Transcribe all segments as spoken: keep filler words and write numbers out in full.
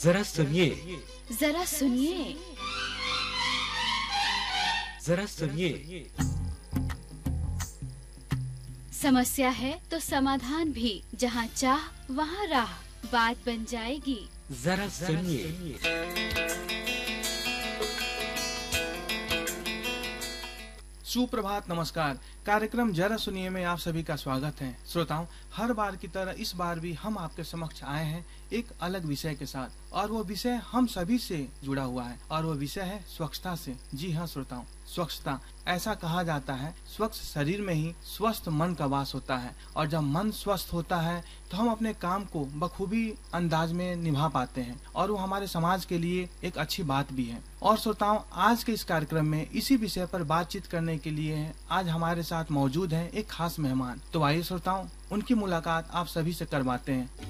जरा सुनिए, जरा सुनिए, जरा सुनिए। समस्या है तो समाधान भी, जहाँ चाह वहाँ राह, बात बन जाएगी। जरा सुनिए। सुप्रभात, नमस्कार। कार्यक्रम जरा सुनिए में आप सभी का स्वागत है। श्रोताओं, हर बार की तरह इस बार भी हम आपके समक्ष आए हैं एक अलग विषय के साथ, और वो विषय हम सभी से जुड़ा हुआ है, और वो विषय है स्वच्छता से। जी हाँ श्रोताओं, स्वच्छता। ऐसा कहा जाता है स्वच्छ शरीर में ही स्वस्थ मन का वास होता है, और जब मन स्वस्थ होता है तो हम अपने काम को बखूबी अंदाज में निभा पाते हैं, और वो हमारे समाज के लिए एक अच्छी बात भी है। और श्रोताओं, आज के इस कार्यक्रम में इसी विषय पर बातचीत करने के लिए आज हमारे साथ मौजूद हैं एक खास मेहमान। तो आइए श्रोताओं, उनकी मुलाकात आप सभी से करवाते हैं।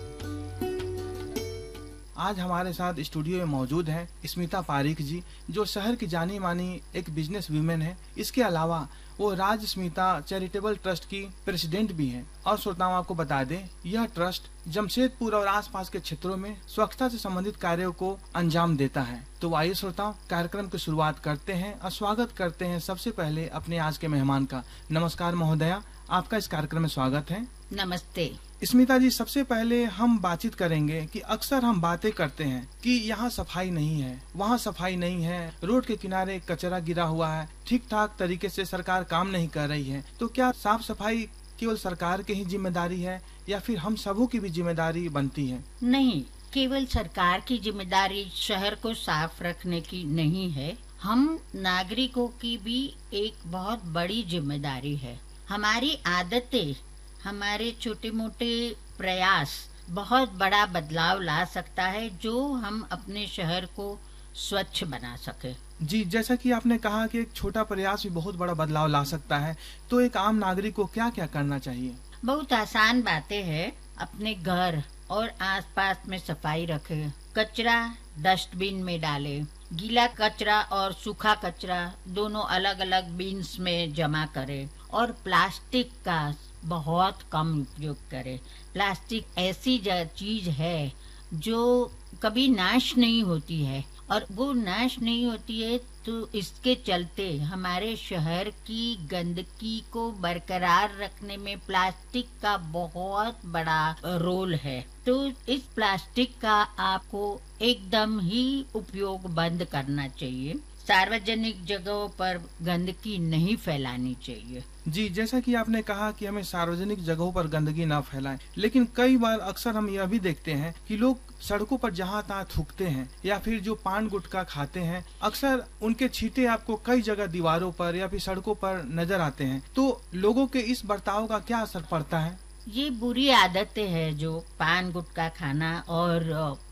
आज हमारे साथ स्टूडियो में मौजूद हैं स्मिता पारीक जी, जो शहर की जानी मानी एक बिजनेस वीमेन है। इसके अलावा वो राज स्मिता चैरिटेबल ट्रस्ट की प्रेसिडेंट भी हैं। और श्रोताओं, आपको बता दें, यह ट्रस्ट जमशेदपुर और आसपास के क्षेत्रों में स्वच्छता से संबंधित कार्यों को अंजाम देता है। तो आइए श्रोताओं, कार्यक्रम की शुरुआत करते हैं और स्वागत करते हैं सबसे पहले अपने आज के मेहमान का। नमस्कार महोदया, आपका इस कार्यक्रम में स्वागत है। नमस्ते। स्मिता जी, सबसे पहले हम बातचीत करेंगे कि अक्सर हम बातें करते हैं कि यहाँ सफाई नहीं है, वहाँ सफाई नहीं है, रोड के किनारे कचरा गिरा हुआ है, ठीक ठाक तरीके से सरकार काम नहीं कर रही है। तो क्या साफ सफाई केवल सरकार की ही जिम्मेदारी है या फिर हम सबों की भी जिम्मेदारी बनती है? नहीं, केवल सरकार की जिम्मेदारी शहर को साफ रखने की नहीं है, हम नागरिकों की भी एक बहुत बड़ी जिम्मेदारी है। हमारी आदतें, हमारे छोटे मोटे प्रयास बहुत बड़ा बदलाव ला सकता है, जो हम अपने शहर को स्वच्छ बना सके। जी, जैसा कि आपने कहा कि एक छोटा प्रयास भी बहुत बड़ा बदलाव ला सकता है, तो एक आम नागरिक को क्या क्या करना चाहिए? बहुत आसान बातें हैं। अपने घर और आसपास में सफाई रखे, कचरा डस्टबिन में डाले, गीला कचरा और सूखा कचरा दोनों अलग अलग बिन्स में जमा करे, और प्लास्टिक का बहुत कम उपयोग करे। प्लास्टिक ऐसी चीज है जो कभी नाश नहीं होती है, और वो नाश नहीं होती है तो इसके चलते हमारे शहर की गंदगी को बरकरार रखने में प्लास्टिक का बहुत बड़ा रोल है। तो इस प्लास्टिक का आपको एकदम ही उपयोग बंद करना चाहिए। सार्वजनिक जगहों पर गंदगी नहीं फैलानी चाहिए। जी, जैसा कि आपने कहा कि हमें सार्वजनिक जगहों पर गंदगी ना फैलाएं, लेकिन कई बार अक्सर हम यह भी देखते हैं कि लोग सड़कों पर जहाँ तहाँ थूकते हैं, या फिर जो पान गुटखा खाते हैं, अक्सर उनके छींटे आपको कई जगह दीवारों पर या फिर सड़कों पर नजर आते हैं। तो लोगों के इस बर्ताव का क्या असर पड़ता है? ये बुरी आदतें हैं, जो पान गुटखा खाना और